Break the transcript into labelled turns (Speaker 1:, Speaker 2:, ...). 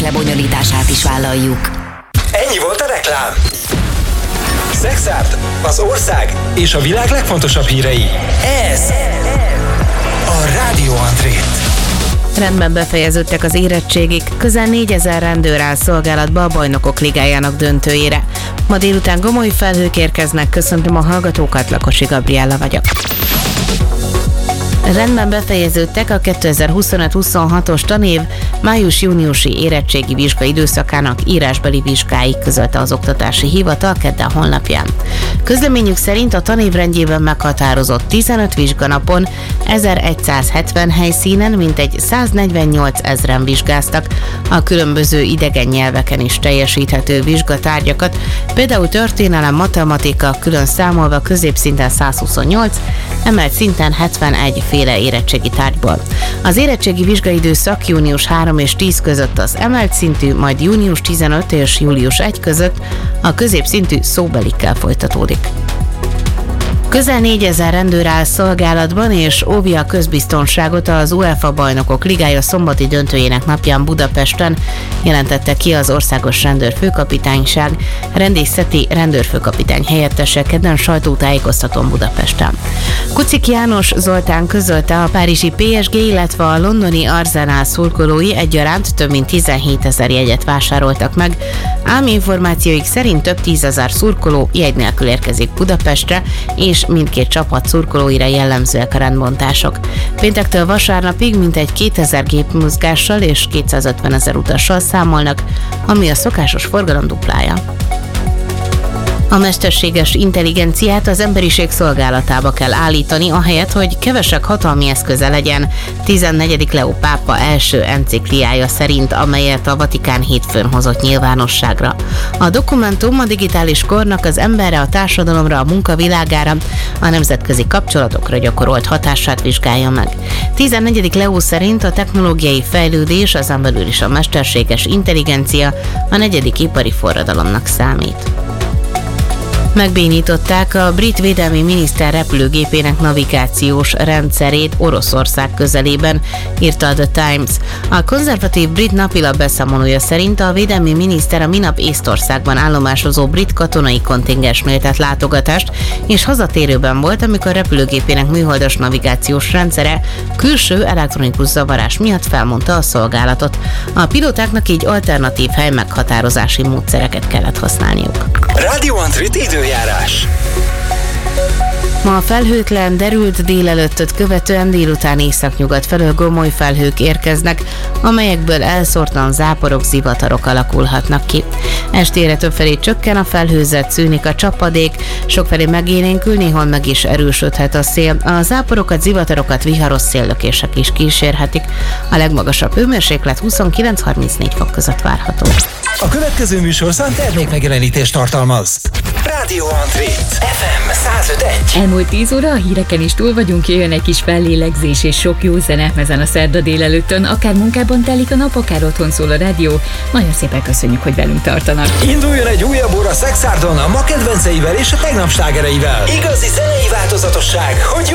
Speaker 1: lebonyolítását is vállaljuk.
Speaker 2: Ennyi volt a reklám. Szexárd, az ország és a világ legfontosabb hírei. Ez a Rádió Antrét.
Speaker 3: Rendben befejeződtek az érettségik, közel 4000 rendőr áll szolgálatba a Bajnokok Ligájának döntőjére. Ma délután gomoly felhők érkeznek, köszöntöm a hallgatókat, Lakosi Gabriella vagyok. Rendben befejeződtek a 2025-26-os tanév május-júniusi érettségi vizsga időszakának írásbeli vizsgái, közölte az Oktatási Hivatal kedden honlapján. Közleményük szerint a tanév rendjében meghatározott 15 vizsganapon 1170 helyszínen mintegy 148 000 vizsgáztak a különböző idegen nyelveken is teljesíthető vizsgatárgyakat, például történelem, matematika, külön számolva középszinten 128, emelt szinten 71 féle érettségi tárgyból. Az érettségi vizsgaidőszak június 3 és 10 között az emelt szintű, majd június 15 és július 1 között a középszintű szóbelikkel folytatódik. Közel 4000 rendőr áll szolgálatban és óvja a közbiztonságot az UEFA Bajnokok Ligája szombati döntőjének napján Budapesten, jelentette ki az Országos Rendőrfőkapitányság rendészeti rendőrfőkapitány helyettese kedden sajtótájékoztatón Budapesten. Kucik János Zoltán közölte, a párizsi PSG, illetve a londoni Arsenal szurkolói egyaránt több mint 17 000 jegyet vásároltak meg, ám információik szerint több 10 000 szurkoló jegy nélkül érkezik Budapestre, és mindkét csapat szurkolóira jellemzőek a rendbontások. Péntektől vasárnapig mintegy 2000 gépmozgással és 250 000 utassal számolnak, ami a szokásos forgalom duplája. A mesterséges intelligenciát az emberiség szolgálatába kell állítani, ahelyett, hogy kevesebb hatalmi eszköze legyen, 14. Leó pápa első encikliája szerint, amelyet a Vatikán hétfőn hozott nyilvánosságra. A dokumentum a digitális kornak az emberre, a társadalomra, a munkavilágára, a nemzetközi kapcsolatokra gyakorolt hatását vizsgálja meg. 14. Leó szerint a technológiai fejlődés, ezen belül is a mesterséges intelligencia a 4. ipari forradalomnak számít. Megbénították a brit védelmi miniszter repülőgépének navigációs rendszerét Oroszország közelében, írta a The Times. A konzervatív brit napilap beszámolója szerint a védelmi miniszter a minap Észtországban állomásozó brit katonai kontingensnél tett látogatást, és hazatérőben volt, amikor repülőgépének műholdas navigációs rendszere külső elektronikus zavarás miatt felmondta a szolgálatot. A pilótáknak így alternatív hely meghatározási módszereket kellett használniuk.
Speaker 2: Rádió Antrét időjárás.
Speaker 3: Ma a felhőtlen, derült délelőttöt követően délután északnyugat felől gomoly felhők érkeznek, amelyekből elszórtan záporok, zivatarok alakulhatnak ki. Estére többfelé csökken a felhőzet, szűnik a csapadék, sokfelé megélénkül, néhol meg is erősödhet a szél. A záporokat, zivatarokat viharos széllökések is kísérhetik. A legmagasabb hőmérséklet 29-34 fok között várható.
Speaker 2: A következő műsorszám termékmegjelenítést tartalmaz. Rádió Antrét, FM 105.1.
Speaker 4: Elmúlt 10 óra, a híreken is túl vagyunk, jöjjön egy kis fellélegzés és sok jó zene ezen a szerda délelőttön. Akár munkában telik a nap, akár otthon szól a rádió. Nagyon szépen köszönjük, hogy velünk tartanak.
Speaker 2: Induljon egy újabb óra Szexárdon a ma kedvenceivel és a tegnap slágereivel. Igazi zenei változatosság, hogy